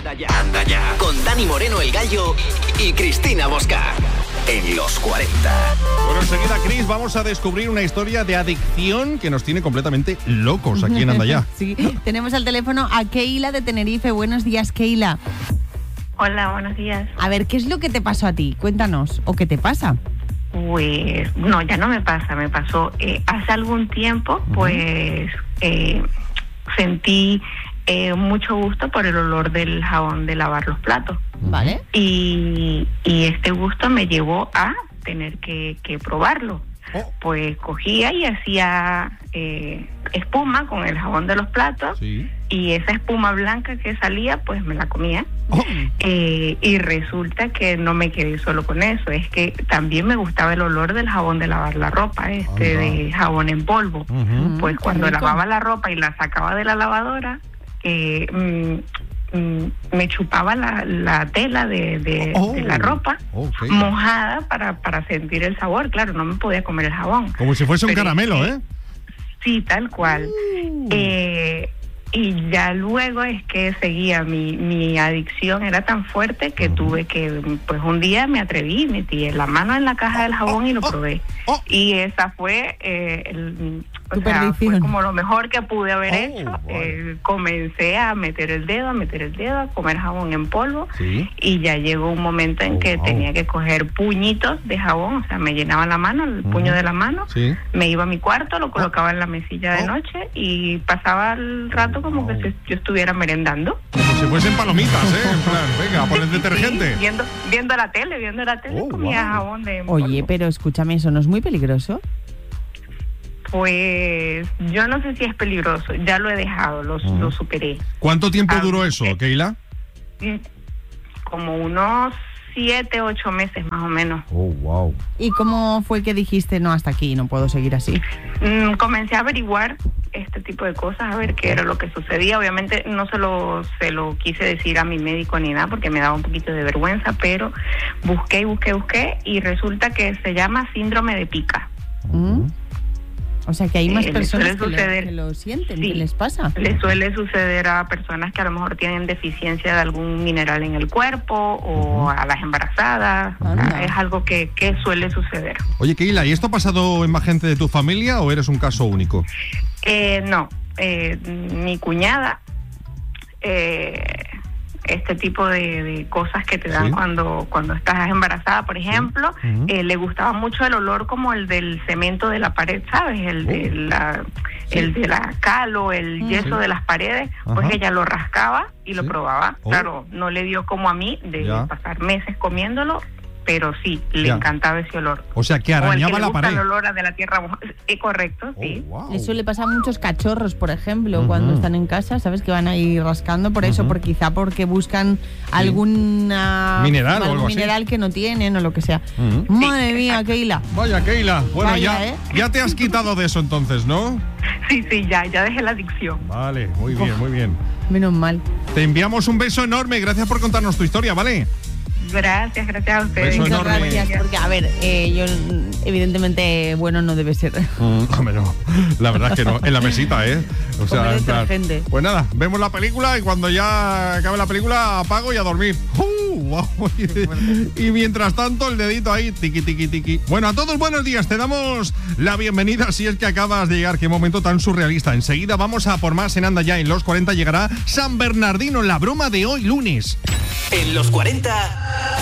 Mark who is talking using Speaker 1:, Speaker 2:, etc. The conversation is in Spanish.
Speaker 1: Anda ya. Con Dani Moreno, el Gallo, y Cristina Bosca. En los 40.
Speaker 2: Bueno, enseguida, Cris, vamos a descubrir una historia de adicción que nos tiene completamente locos aquí en Anda Ya.
Speaker 3: Sí, tenemos al teléfono a Keila de Tenerife. Buenos días, Keila.
Speaker 4: Hola, buenos días.
Speaker 3: A ver, ¿qué es lo que te pasó a ti? Cuéntanos. ¿O qué te pasa?
Speaker 4: Pues, no, ya no me pasa. Me pasó hace algún tiempo, pues, sentí mucho gusto por el olor del jabón de lavar los platos.
Speaker 3: ¿Vale?
Speaker 4: Y este gusto me llevó a tener que probarlo. Pues cogía y hacía espuma con el jabón de los platos.
Speaker 2: Sí.
Speaker 4: Y esa espuma blanca que salía, pues me la comía. Y resulta que no me quedé solo con eso, es que también me gustaba el olor del jabón de lavar la ropa, de jabón en polvo. Pues cuando lavaba la ropa y la sacaba de la lavadora, me chupaba la tela de la ropa mojada para sentir el sabor. Claro, no me podía comer el jabón.
Speaker 2: Como si fuese un caramelo, ¿eh?
Speaker 4: Sí, tal cual. Y ya luego es que seguía mi adicción, era tan fuerte que tuve que, pues un día me atreví, metí la mano en la caja del jabón y lo probé. Y esa fue fue como lo mejor que pude haber hecho. Comencé a meter el dedo, a comer jabón en polvo. ¿Sí? Y ya llegó un momento en que tenía que coger puñitos de jabón, o sea, me llenaba la mano, el puño de la mano. ¿Sí? Me iba a mi cuarto, lo colocaba en la mesilla de noche y pasaba el rato como que yo estuviera merendando.
Speaker 2: Como si fuesen palomitas, En plan, venga, a poner detergente.
Speaker 4: Sí, viendo la tele, comía jabón de polvo.
Speaker 3: Oye, pero escúchame, ¿eso no es muy peligroso?
Speaker 4: Pues yo no sé si es peligroso, ya lo he dejado, lo superé.
Speaker 2: ¿Cuánto tiempo duró eso, Keila?
Speaker 4: Como unos 7, 8 meses más o menos.
Speaker 2: Wow.
Speaker 3: ¿Y cómo fue que dijiste, no, hasta aquí, no puedo seguir así?
Speaker 4: Comencé a averiguar este tipo de cosas, a ver qué era lo que sucedía. Obviamente no se lo quise decir a mi médico ni nada porque me daba un poquito de vergüenza, pero busqué y resulta que se llama síndrome de pica.
Speaker 3: O sea, que hay más personas que lo sienten,
Speaker 4: sí,
Speaker 3: ¿qué les pasa?
Speaker 4: Le suele suceder a personas que a lo mejor tienen deficiencia de algún mineral en el cuerpo o a las embarazadas. Es algo que suele suceder.
Speaker 2: Oye, Keila, ¿y esto ha pasado en más gente de tu familia o eres un caso único?
Speaker 4: No, mi cuñada, este tipo de cosas que te dan cuando estás embarazada, por ejemplo, le gustaba mucho el olor como el del cemento de la pared, ¿sabes? El de la cal o el yeso de las paredes. Pues ella lo rascaba y lo probaba. Claro, no le dio como a mí de pasar meses comiéndolo, pero sí, le encantaba ese olor.
Speaker 2: O sea, que arañaba la pared.
Speaker 4: El olor de la tierra mojada. Correcto, sí.
Speaker 3: Wow. Eso le pasa a muchos cachorros, por ejemplo, cuando están en casa, ¿sabes? Que van ahí rascando por eso, quizá porque buscan algún mineral que no tienen o lo que sea. Madre mía, Keila.
Speaker 2: Vaya, Keila. Bueno, vaya, ya te has quitado de eso entonces, ¿no?
Speaker 4: Sí, ya dejé la adicción.
Speaker 2: Vale, muy bien.
Speaker 3: Menos mal.
Speaker 2: Te enviamos un beso enorme y gracias por contarnos tu historia, ¿vale?
Speaker 4: Gracias a ustedes.
Speaker 3: Muchas gracias, porque a ver, yo evidentemente bueno no debe ser.
Speaker 2: Hombre, no, la verdad es que no, en la mesita, o sea,
Speaker 3: gente.
Speaker 2: Pues nada, vemos la película y cuando ya acabe la película apago y a dormir. Wow. Y mientras tanto el dedito ahí, tiqui. Bueno, a todos buenos días, te damos la bienvenida si es que acabas de llegar. Qué momento tan surrealista. Enseguida vamos a por más en Anda Ya. En los 40 llegará San Bernardino, la broma de hoy lunes.
Speaker 1: En los 40